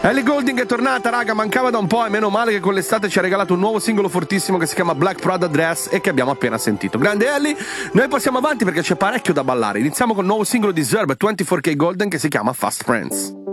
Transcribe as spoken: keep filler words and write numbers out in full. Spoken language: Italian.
Ellie Goulding è tornata, raga, mancava da un po' e meno male che con l'estate ci ha regalato un nuovo singolo fortissimo che si chiama Black Prada Dress e che abbiamo appena sentito. Grande Ellie, noi passiamo avanti perché c'è parecchio da ballare. Iniziamo con il nuovo singolo di Zerb, ventiquattro K Golden, che si chiama Fast Friends.